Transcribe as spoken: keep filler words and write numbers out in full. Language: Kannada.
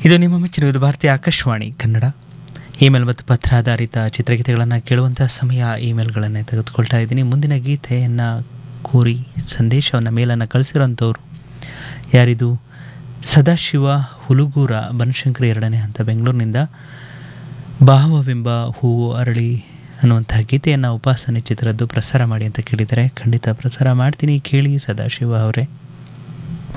ಇದು ನಿಮ್ಮ ಮೆಚ್ಚಿನ ಭಾರತೀಯ ಆಕಾಶವಾಣಿ ಕನ್ನಡ. ಇಮೇಲ್ ಮತ್ತು ಪತ್ರ ಆಧಾರಿತ ಚಿತ್ರಗೀತೆಗಳನ್ನು ಕೇಳುವಂಥ ಸಮಯ. ಇಮೇಲ್ಗಳನ್ನೇ ತೆಗೆದುಕೊಳ್ತಾ ಇದ್ದೀನಿ. ಮುಂದಿನ ಗೀತೆಯನ್ನು ಕೋರಿ ಸಂದೇಶವನ್ನು ಮೇಲನ್ನು ಕಳಿಸಿರೋಂಥವ್ರು ಯಾರಿದು? ಸದಾಶಿವ ಹುಲುಗೂರ, ಬನಶಂಕರಿ ಎರಡನೇ ಹಂತ, ಬೆಂಗಳೂರಿನಿಂದ. ಭಾವವೆಂಬ ಹೂವು ಅರಳಿ ಅನ್ನುವಂಥ ಗೀತೆಯನ್ನು ಉಪಾಸನೆ ಚಿತ್ರದ್ದು ಪ್ರಸಾರ ಮಾಡಿ ಅಂತ ಕೇಳಿದರೆ ಖಂಡಿತ ಪ್ರಸಾರ ಮಾಡ್ತೀನಿ, ಕೇಳಿ ಸದಾಶಿವ ಅವರೇ.